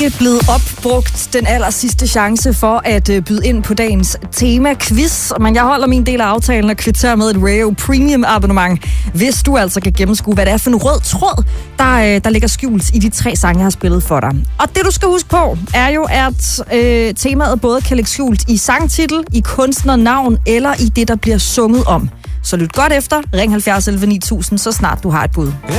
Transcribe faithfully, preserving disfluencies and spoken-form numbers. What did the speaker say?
ikke blevet opbrugt den aller sidste chance for at byde ind på dagens tema-quiz, men jeg holder min del af aftalen og kvitterer med et Rayo Premium abonnement, hvis du altså kan gennemskue, hvad det er for en rød tråd, der, der ligger skjult i de tre sange, jeg har spillet for dig. Og det, du skal huske på, er jo, at øh, temaet både kan ligge skjult i sangtitel, i kunstnernavn eller i det, der bliver sunget om. Så lyt godt efter, ring halvfjerds elleve ni tusind, så snart du har et bud.